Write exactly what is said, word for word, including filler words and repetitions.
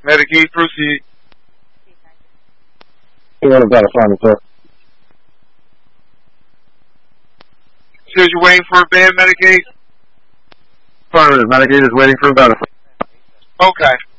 Medicaid, proceed. You want about a final, sir? Says you're waiting for a band, Medicaid? Affirmative. Medicaid is waiting for a benefit. Okay.